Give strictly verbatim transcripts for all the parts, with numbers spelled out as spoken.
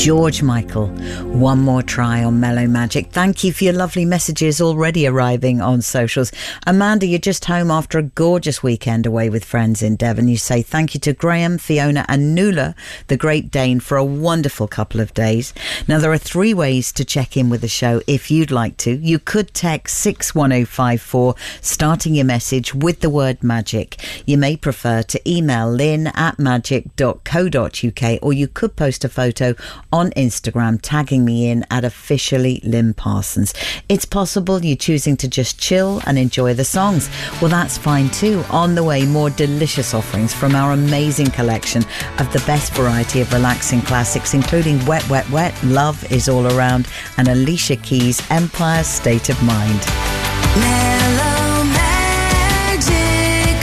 George Michael, One More Try on Mellow Magic. Thank you for your lovely messages already arriving on socials. Amanda, you're just home after a gorgeous weekend away with friends in Devon. You say thank you to Graham, Fiona and Nuala, the Great Dane, for a wonderful couple of days. Now, there are three ways to check in with the show if you'd like to. You could text six one oh five four, starting your message with the word magic. You may prefer to email lynn at magic dot co dot uk, or you could post a photo on Instagram tagging me in at officially Lynn Parsons. It's possible you're choosing to just chill and enjoy the songs. Well, that's fine too. On the way, more delicious offerings from our amazing collection of the best variety of relaxing classics, including Wet, Wet, Wet, Love Is All Around, and Alicia Keys' Empire State of Mind. Mellow Magic.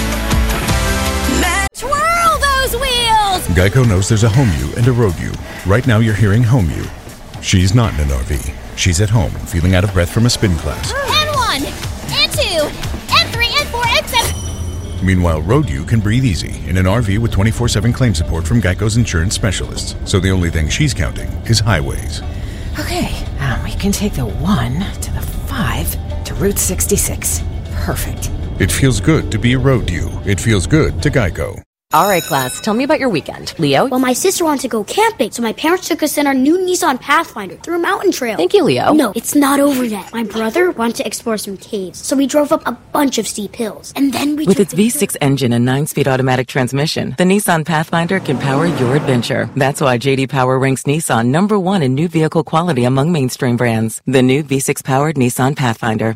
Ma- Twirl those wheels! Geico knows there's a home you and a road you. Right now you're hearing home you. She's not in an R V. She's at home, feeling out of breath from a spin class. N one, N two, N three, N four, N seven. Meanwhile, road you can breathe easy in an R V with twenty-four seven claim support from Geico's insurance specialists. So the only thing she's counting is highways. Okay, um, we can take the one to the five to Route sixty-six. Perfect. It feels good to be a road you. It feels good to Geico. All right, class, tell me about your weekend. Leo? Well, my sister wanted to go camping, so my parents took us in our new Nissan Pathfinder through a mountain trail. Thank you, Leo. No, it's not over yet. My brother wanted to explore some caves, so we drove up a bunch of steep hills. And then we... With its V six engine and nine-speed automatic transmission, the Nissan Pathfinder can power your adventure. That's why J D Power ranks Nissan number one in new vehicle quality among mainstream brands. The new V six-powered Nissan Pathfinder.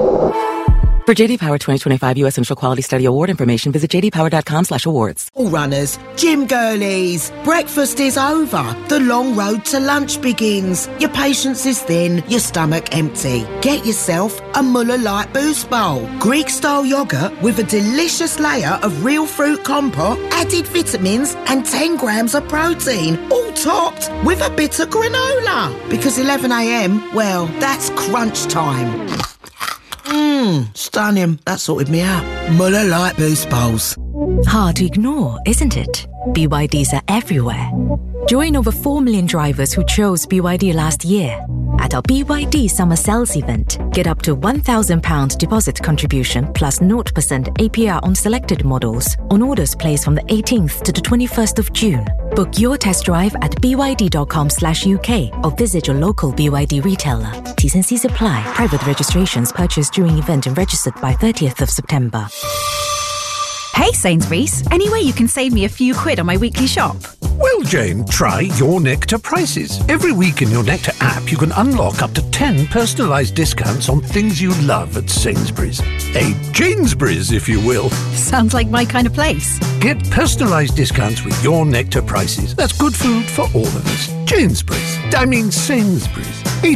For J D Power twenty twenty-five U S Initial Quality Study Award information, visit j d power dot com slash awards. All runners, gym girlies, breakfast is over. The long road to lunch begins. Your patience is thin, your stomach empty. Get yourself a Muller Light Boost Bowl. Greek-style yoghurt with a delicious layer of real fruit compote, added vitamins and ten grams of protein, all topped with a bit of granola. Because eleven a.m, well, that's crunch time. Mmm, stunning. That sorted me out. Muller Light Boost Bowls. Hard to ignore, isn't it? B Y Ds are everywhere. Join over four million drivers who chose B Y D last year. At our B Y D Summer Sales event, get up to one thousand pounds deposit contribution plus zero percent A P R on selected models on orders placed from the eighteenth to the twenty-first of June. Book your test drive at b y d dot com slash u k or visit your local B Y D retailer. T's and C's apply. Private registrations purchased during event and registered by thirtieth of September. Hey Sainsbury's, any way you can save me a few quid on my weekly shop? Well, Jane, try Your Nectar Prices. Every week in Your Nectar app, you can unlock up to ten personalised discounts on things you love at Sainsbury's. A Janesbury's, if you will. Sounds like my kind of place. Get personalised discounts with Your Nectar Prices. That's good food for all of us. Janesbury's. I mean Sainsbury's.